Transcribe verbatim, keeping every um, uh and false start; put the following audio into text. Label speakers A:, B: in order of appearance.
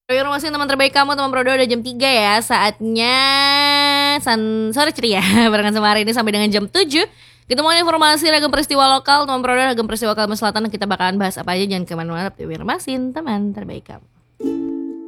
A: Informasi teman terbaik kamu, teman Prodo, udah jam tiga ya. Saatnya San Sore Ceria barengan sama hari ini sampai dengan jam tujuh. Kita mau informasi ragam peristiwa lokal, teman Prodo, ragam peristiwa Kalimantan Selatan. Kita bakalan bahas apa aja, jangan kemana-mana. Tapi informasi teman terbaik kamu.